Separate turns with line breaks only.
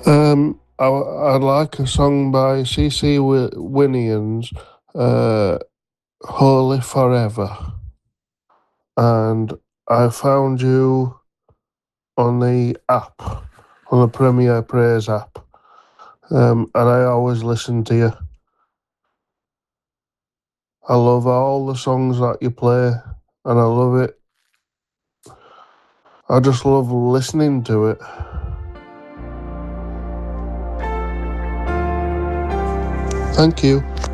I like a song by CC Winnians, Holy Forever. And I found you on the app, on the Premier Praise app. And I always listen to you. I love all the songs that you play, and I love it. I just love listening to it. Thank you.